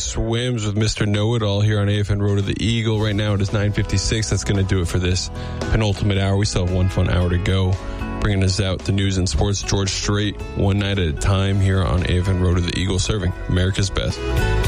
swims with Mr. Know-It-All here on AFN Road to the Eagle. Right now it is 9:56. That's going to do it for this penultimate hour. We still have one fun hour to go. Bringing us out the news and sports, George Strait, one night at a time here on AFN Road to the Eagle, serving America's best.